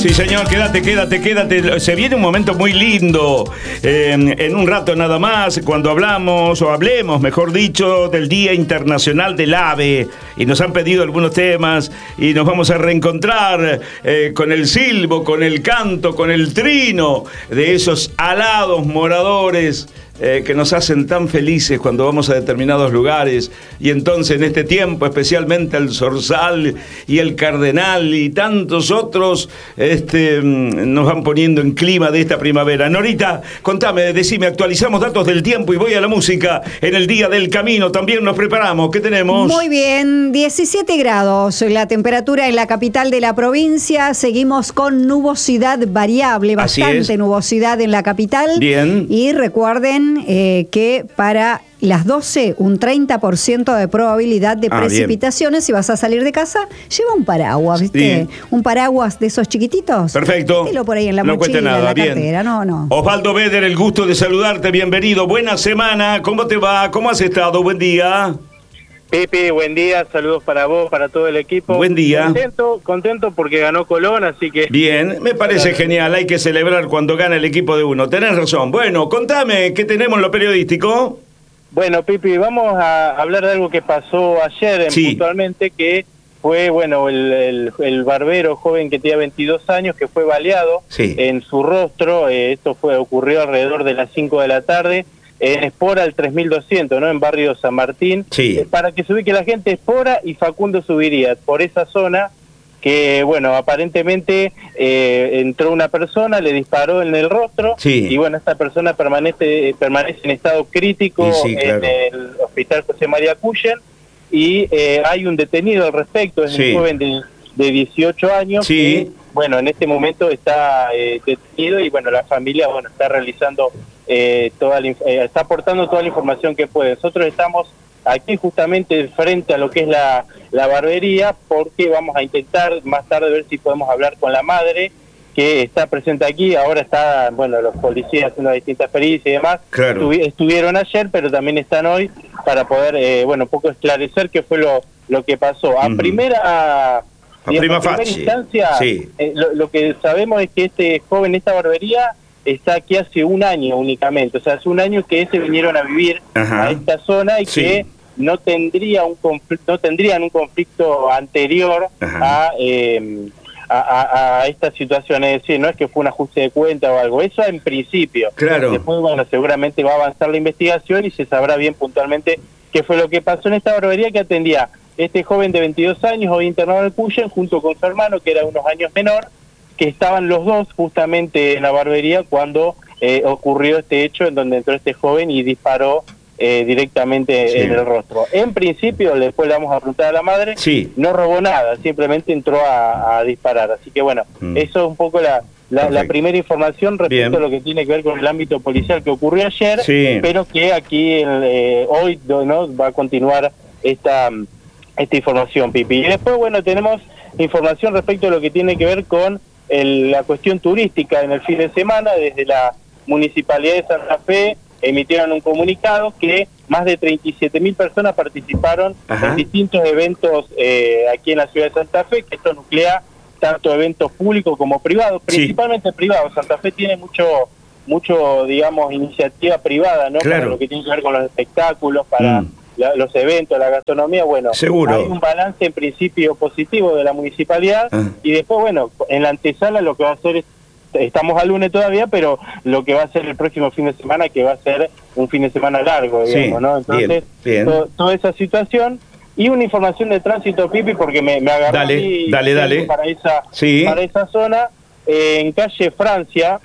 Sí, señor, quédate. Se viene un momento muy lindo. En un rato nada más, cuando hablemos, mejor dicho, del Día Internacional del Ave. Y nos han pedido algunos temas y nos vamos a reencontrar con el silbo, con el canto, con el trino de esos alados moradores que nos hacen tan felices cuando vamos a determinados lugares. Y entonces en este tiempo, especialmente el zorzal y el cardenal y tantos otros nos van poniendo en clima de esta primavera. Norita, contame, decime, actualizamos datos del tiempo y voy a la música. En el Día del Camino también nos preparamos. ¿Qué tenemos? Muy bien, 17 grados la temperatura en la capital de la provincia. Seguimos con nubosidad variable, bastante nubosidad en la capital. Bien. Y recuerden que para las 12, un 30% de probabilidad de precipitaciones. Bien. Si vas a salir de casa, lleva un paraguas, ¿viste? Bien. Un paraguas de esos chiquititos. Perfecto. Mételo por ahí en la mochila, en la cartera. No. Osvaldo Beder, el gusto de saludarte. Bienvenido. Buena semana. ¿Cómo te va? ¿Cómo has estado? Buen día. Pepe, buen día, saludos para vos, para todo el equipo. Buen día. Contento porque ganó Colón, así que... Bien, me parece genial, hay que celebrar cuando gana el equipo de uno. Tenés razón. Bueno, contame, ¿qué tenemos en lo periodístico? Bueno, Pipi, vamos a hablar de algo que pasó ayer puntualmente, que fue, bueno, el barbero joven que tenía 22 años, que fue baleado en su rostro. Esto ocurrió alrededor de las 5 de la tarde. En Espora al 3200, ¿no? En barrio San Martín. Para que se ubique la gente, Espora y Facundo Subiría, por esa zona que, bueno, aparentemente entró una persona, le disparó en el rostro y, bueno, esta persona permanece en estado crítico en el hospital José María Cuyen y hay un detenido al respecto, es un joven de 18 años que, bueno, en este momento está detenido y, bueno, la familia, bueno, está realizando... está aportando toda la información que puede. Nosotros estamos aquí justamente frente a lo que es la barbería, porque vamos a intentar más tarde ver si podemos hablar con la madre que está presente aquí. Ahora está, bueno, los policías haciendo distintas pericias y demás. Estuvieron ayer, pero también están hoy para poder, bueno, un poco esclarecer qué fue lo que pasó. A primera instancia, lo que sabemos es que este joven, esta barbería, está aquí hace un año únicamente, o sea, hace un año que se vinieron a vivir a esta zona y que no tendrían un conflicto anterior a esta situación, es decir, no es que fue un ajuste de cuenta o algo, eso en principio. Después, bueno, seguramente va a avanzar la investigación y se sabrá bien puntualmente qué fue lo que pasó en esta barbería que atendía este joven de 22 años, hoy internado en el Cuyen, junto con su hermano, que era unos años menor, que estaban los dos justamente en la barbería cuando ocurrió este hecho en donde entró este joven y disparó directamente en el rostro. En principio, después le vamos a preguntar a la madre, no robó nada, simplemente entró a disparar. Así que bueno, eso es un poco la primera información respecto a lo que tiene que ver con el ámbito policial que ocurrió ayer, pero que aquí hoy no va a continuar esta información, Pipi. Y después, bueno, tenemos información respecto a lo que tiene que ver con la cuestión turística en el fin de semana. Desde la Municipalidad de Santa Fe emitieron un comunicado que más de 37.000 personas participaron en distintos eventos aquí en la ciudad de Santa Fe, que esto nuclea tanto eventos públicos como privados, principalmente privados. Santa Fe tiene mucho digamos, iniciativa privada, ¿no? Para lo que tiene que ver con los espectáculos, para... los eventos, la gastronomía, bueno, hay un balance en principio positivo de la municipalidad y después, bueno, en la antesala lo que va a hacer es, estamos al lunes todavía, pero lo que va a ser el próximo fin de semana, que va a ser un fin de semana largo, digamos, ¿no? Entonces, toda esa situación y una información de tránsito, Pipi, porque me agarró dale. para esa zona, en calle Francia,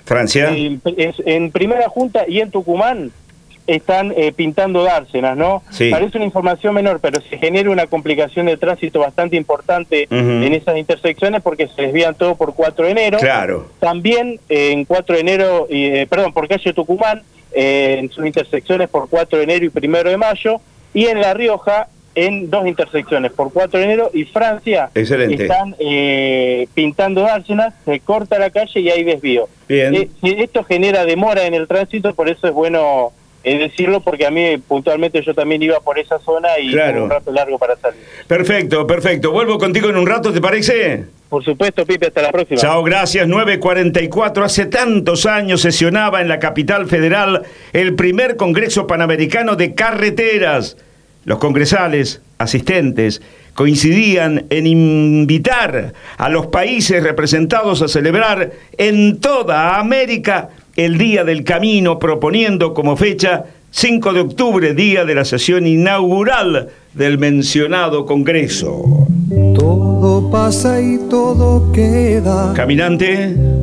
en Primera Junta y en Tucumán, están pintando dársenas, ¿no? Parece una información menor, pero se genera una complicación de tránsito bastante importante en esas intersecciones porque se desvían todo por 4 de enero. También en 4 de enero, por calle Tucumán, en sus intersecciones por 4 de enero y 1 de mayo, y en La Rioja, en 2 intersecciones, por 4 de enero y Francia. Están pintando dársenas, se corta la calle y hay desvío. Esto genera demora en el tránsito, por eso es bueno decirlo porque a mí puntualmente yo también iba por esa zona y tuve un rato largo para salir. Perfecto, perfecto. Vuelvo contigo en un rato, ¿te parece? Por supuesto, Pipe, hasta la próxima. Chao, gracias. 9:44. Hace tantos años sesionaba en la capital federal el primer Congreso Panamericano de Carreteras. Los congresales, asistentes, coincidían en invitar a los países representados a celebrar en toda América el Día del Camino, proponiendo como fecha 5 de octubre, día de la sesión inaugural del mencionado Congreso. Todo pasa y todo queda. Caminante.